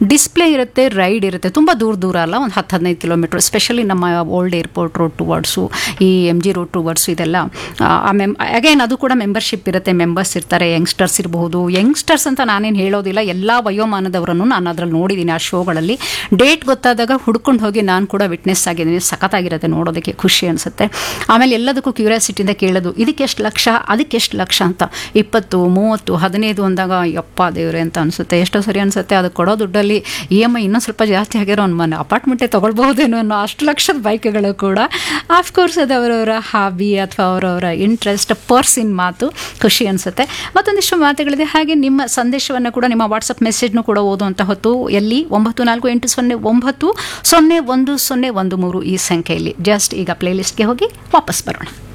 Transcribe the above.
Display ಇರುತ್ತೆ, ride ಇರುತ್ತೆ, ತುಂಬ ದೂರ ಅಲ್ಲ, ಒಂದು 10-15 ಕಿಲೋಮೀಟ್ರ್, ಸ್ಪೆಷಲಿ ನಮ್ಮ ಓಲ್ಡ್ ಏರ್ಪೋರ್ಟ್ ರೋಡ್ ಟುವರ್ಡ್ಸು, ಈ MG ರೋಡ್ ಟುವರ್ಡ್ಸು ಇದೆಲ್ಲ. ಅಗೇನ್ ಅದು ಕೂಡ ಮೆಂಬರ್ಶಿಪ್ ಇರುತ್ತೆ, ಮೆಂಬರ್ಸ್ ಇರ್ತಾರೆ, ಯಂಗ್ಸ್ಟರ್ಸ್ ಇರಬಹುದು. ಯಂಗ್ಸ್ಟರ್ಸ್ ಅಂತ ನಾನೇನು ಹೇಳೋದಿಲ್ಲ, ಎಲ್ಲ ವಯೋಮಾನದವರನ್ನು ನಾನು ಅದರಲ್ಲಿ ನೋಡಿದ್ದೀನಿ ಆ ಶೋಗಳಲ್ಲಿ. ಡೇಟ್ ಗೊತ್ತಾದಾಗ ಹುಡ್ಕೊಂಡು ಹೋಗಿ ನಾನು ಕೂಡ ವಿಟ್ನೆಸ್ ಆಗಿದ್ದೀನಿ. ಸಖತ್ತಾಗಿರುತ್ತೆ, ನೋಡೋದಕ್ಕೆ ಖುಷಿ ಅನಿಸುತ್ತೆ. ಆಮೇಲೆ ಎಲ್ಲದಕ್ಕೂ ಕ್ಯೂರಿಯಾಸಿಟಿಯಿಂದ ಕೇಳೋದು, ಇದಕ್ಕೆ ಎಷ್ಟು ಲಕ್ಷ, ಅದಕ್ಕೆ ಎಷ್ಟು ಲಕ್ಷ ಅಂತ. 20, 30, 15 ಅಂದಾಗ ಯಪ್ಪ ದೇವ್ರೆ ಅಂತ ಅನಿಸುತ್ತೆ. ಎಷ್ಟೋ ಸರಿ ಅನಿಸುತ್ತೆ ಅದಕ್ಕೆ ಕೊಡೋ ದುಡ್ಡಲ್ಲಿ EMI ಇನ್ನೂ ಸ್ವಲ್ಪ ಜಾಸ್ತಿ ಆಗಿರೋ ಒಂದು ಮನೆ ಅಪಾರ್ಟ್ಮೆಂಟೇ ತೊಗೊಳ್ಬಹುದೇನೋ ಅನ್ನೋ ಅಷ್ಟು ಲಕ್ಷದ ಬೈಕ್ಗಳು ಕೂಡ. ಆಫ್ಕೋರ್ಸ್ ಅದು ಅವರವರ ಹಾಬಿ ಅಥವಾ ಅವರವರ ಇಂಟ್ರೆಸ್ಟ್, ಪರ್ಸಿನ್ ಮಾತು, ಖುಷಿ ಅನಿಸುತ್ತೆ. ಮತ್ತೊಂದಿಷ್ಟು ಮಾತುಗಳಿದೆ. ಹಾಗೆ ನಿಮ್ಮ ಸಂದೇಶವನ್ನು ಕೂಡ, ನಿಮ್ಮ ವಾಟ್ಸಪ್ ಮೆಸೇಜ್ನು ಕೂಡ ಓದುವಂಥ ಹೊತ್ತು ಎಲ್ಲಿ 9480901013 ಈ ಸಂಖ್ಯೆಯಲ್ಲಿ. ಜಸ್ಟ್ ಈಗ ಪ್ಲೇಲಿಸ್ಟ್ಗೆ ಹೋಗಿ ವಾಪಸ್ ಬರೋಣ.